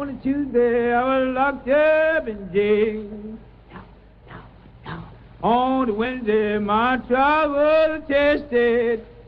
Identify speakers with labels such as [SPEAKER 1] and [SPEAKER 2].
[SPEAKER 1] On a Tuesday, I was locked up in jail. On the Wednesday, my trial was tested.